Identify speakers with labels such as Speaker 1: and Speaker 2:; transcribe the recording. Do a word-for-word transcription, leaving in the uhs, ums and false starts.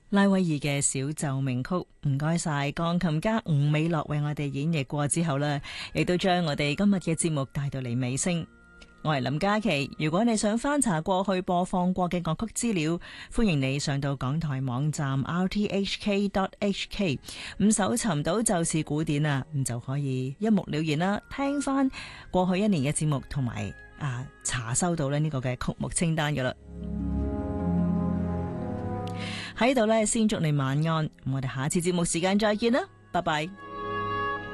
Speaker 1: 拉威爾嘅小奏鳴曲，唔該晒鋼琴家吳美樂為我哋演繹過之後呢，亦都將我哋今日嘅節目帶到嚟尾聲。我係林嘉琪，如果你想翻查過去播放過嘅樂曲資料，歡迎你上到港台網站 r t h k dot h k， 咁搜尋到就是古典啊，咁就可以一目了然啦，聽翻過去一年嘅節目，同埋啊查收到呢個嘅曲目清單噶啦。喺度呢，先祝你晚安，我哋下次節目時間再見啦，拜拜。